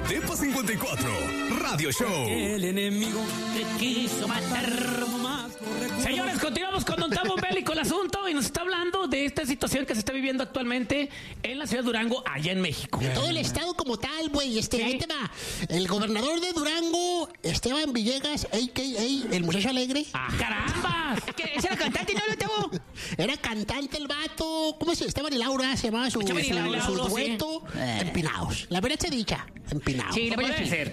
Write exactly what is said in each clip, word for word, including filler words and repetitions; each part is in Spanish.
Depa cincuenta y cuatro, Radio Show. El enemigo te quiso matar. Señores, continuamos con Don Tabo Bélico el asunto y nos está hablando de esta situación que se está viviendo actualmente en la ciudad de Durango, allá en México. De todo el estado como tal, güey. Este, ¿Sí? ahí te va. El gobernador de Durango, Esteban Villegas, a k a el muchacho alegre. ¡Ah, caramba! ¿Qué? ¿Ese era cantante, no, Tabo? Era cantante el vato. ¿Cómo se Esteban y Laura se llamaba su, Esteban y su, Laura, su sí. dueto? Eh. Empinados. La verdad se dicha. Empinados. Sí, la ¿Cómo puede debe ser.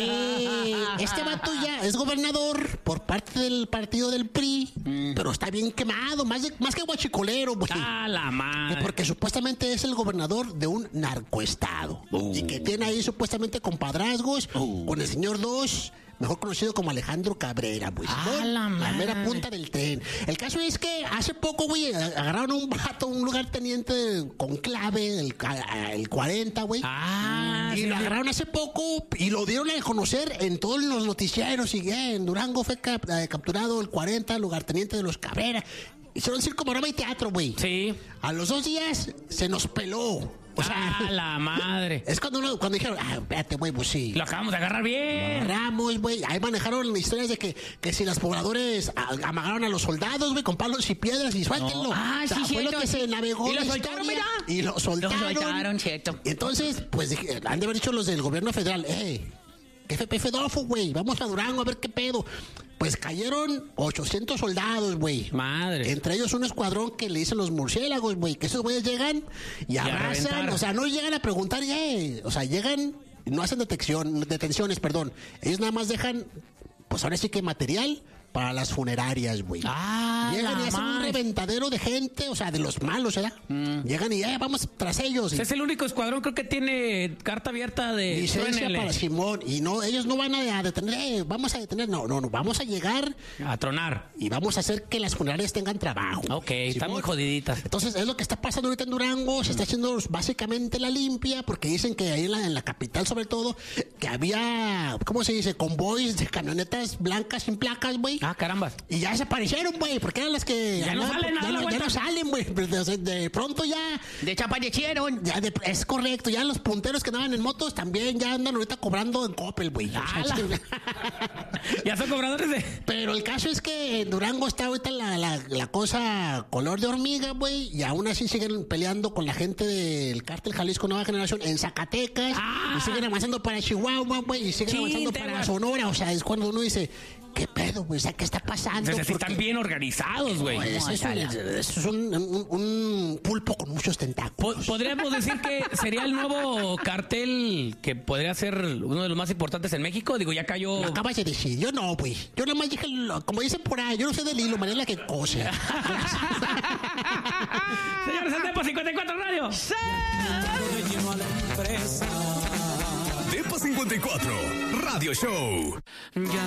Eh, este vato ya es gobernador por parte del partido del P R I, mm. pero está bien quemado, más, de, más que guachicolero, güey. ¡Ah, la madre! Porque supuestamente es el gobernador de un narcoestado. Uh. Y que tiene ahí supuestamente compadrazgos uh. con el señor Dos, mejor conocido como Alejandro Cabrera, güey. ¡Ah, la La madre! mera punta del tren. El caso es que hace poco, güey, agarraron a un vato, un lugarteniente con clave, el, el cuarenta, güey. ¡Ah! Y sí, lo sí. agarraron hace poco y lo dieron a conocer en todos los noticieros. Y eh, en Durango fue cap, eh, capturado el cuarenta, lugarteniente de los Cabrera. Hicieron circo, maroma y teatro, güey. Sí. A los dos días se nos peló. O sea, ¡Ah, la madre! es cuando uno, cuando dijeron, ah, espérate, güey, pues sí. Lo acabamos de agarrar bien. Agarramos, güey. Ahí manejaron historias de que, que si los pobladores a- amagaron a los soldados, güey, con palos y piedras y suéltenlo. No. Ah, O sea, sí, fue cierto. lo que se navegó Y lo la soltaron, historia. mira. Y lo soltaron. Lo soltaron, cierto. Y entonces, pues, dije, han de haber dicho los del gobierno federal, eh, F P Fedofo, güey, vamos a Durango a ver qué pedo. Pues cayeron ochocientos soldados, güey. Madre. Entre ellos un escuadrón que le dicen los murciélagos, güey, que esos güeyes llegan y a arrasan. reventar. O sea, no llegan a preguntar, eh, o sea, llegan, no hacen detección, detenciones, perdón. Ellos nada más dejan, pues ahora sí que material para las funerarias, güey. ¡Ah, Llegan la y hacen un madre! reventadero de gente, o sea, de los malos, ¿verdad? Mm. Llegan y ya vamos tras ellos. Y Es el único escuadrón, creo que tiene carta abierta de... licencia truénele. para Simón. Y no, ellos no van a detener, eh, vamos a detener, no, no, no, vamos a llegar A tronar. y vamos a hacer que las funerarias tengan trabajo. Ok, están muy jodiditas. Entonces, es lo que está pasando ahorita en Durango. Se está haciendo básicamente la limpia, porque dicen que ahí en la, en la capital, sobre todo, que había, ¿cómo se dice? Convoys de camionetas blancas sin placas, güey. Ah, carambas. Y ya desaparecieron, güey, porque eran las que... Ya no andaban- salen a ya, la no, ya vuelta. no salen, güey. De, de pronto ya... Desaparecieron. ya de- es correcto. Ya los punteros que andaban en motos también ya andan ahorita cobrando en Coppel, güey. O sea, ¡Hala! sí. Ya son cobradores de... Pero el caso es que en Durango está ahorita la, la, la cosa color de hormiga, güey, y aún así siguen peleando con la gente del cártel Jalisco Nueva Generación en Zacatecas, Ah. y siguen avanzando para Chihuahua, güey, y siguen Sí, avanzando te para va- Sonora. O sea, es cuando uno dice, ¿qué pedo, güey? O sea, ¿qué está pasando? Entonces, sí Porque- están bien organizados, güey. Pues, No, es, ya, un, ya. es un- un- un pulpo con muchos Po- tentáculos. Podríamos decir que sería el nuevo cartel que podría ser uno de los más importantes en México. Digo, ya cayó. Lo acabas de decir. Yo no, güey. Yo nada más dije, lo- como dicen por ahí, yo no sé del hilo, manera que cose. Señores, en Depa cincuenta y cuatro Radio. Depa cincuenta y cuatro, Radio Show. Ya